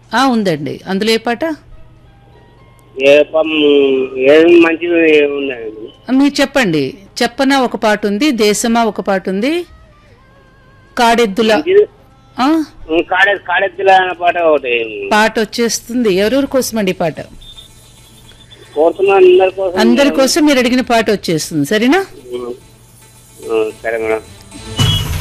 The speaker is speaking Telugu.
ఉందండి. అందులో ఏ పాట? ఏది మంచిది ఉందండి. మీరు చెప్పండి. చెప్పనా ఒక పాట ఉంది, దేశమా ఒక పాట ఉంది, కాడెద్దుల మంచిది ఆ, కాడెత్తుల అనే పాట ఒకటి పాట వచ్చేస్తుంది. ఎవరెవరి కోసం అండి ఈ పాట? కోరుతున్నాను అందరి కోసం. అందరి కోసం మీరు అడిగిన పాట వచ్చేస్తుంది. సరేనా? సరే మేడం.